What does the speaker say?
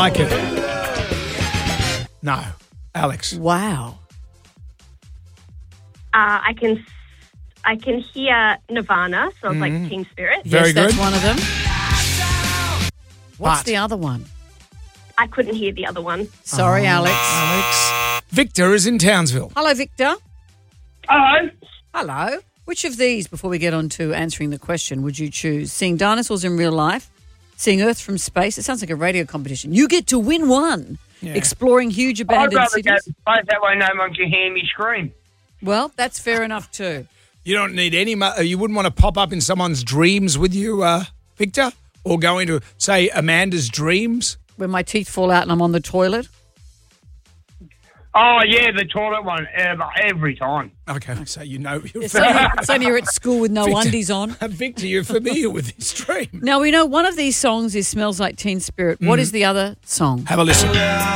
like it. No. Alex. Wow. I can hear Nirvana, so it's like Teen Spirit. Very yes, that's good. one of them. What's But- the other one? I couldn't hear the other one. Sorry, Alex. Alex. Victor is in Townsville. Hello, Victor. Hello. Hello. Which of these, before we get on to answering the question, would you choose? Seeing dinosaurs in real life, seeing Earth from space? It sounds like a radio competition. You get to win one. Yeah. Exploring huge I'd abandoned rather go cities. to space, that way no one can hear me scream. Well, that's fair enough too. You don't need any. You wouldn't want to pop up in someone's dreams with you, Victor, or go into, say, Amanda's dreams. When my teeth fall out and I'm on the toilet. Oh, yeah, the toilet one, every time. Okay, so you know. It's only you're at school with no Victor. undies on. Victor, you're familiar with this dream. Now, we know one of these songs is Smells Like Teen Spirit. What is the other song? Have a listen.